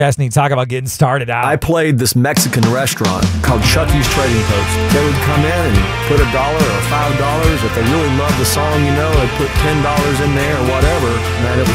Chesney, talk about getting started out. I played this Mexican restaurant called Chucky's Trading Post. They would come in and put $1 or $5. If they really loved the song, they'd put $10 in there or whatever. Man, it was